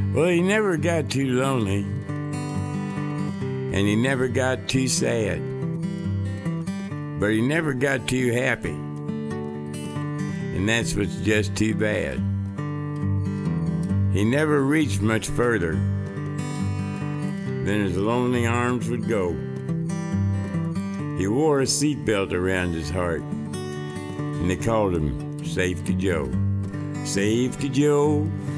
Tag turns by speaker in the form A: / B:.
A: Well, he never got too lonely, and he never got too sad, but he never got too happy, and that's what's just too bad. He never reached much further than his lonely arms would go. He wore a seatbelt around his heart, and they called him Safety Joe. Safety Joe,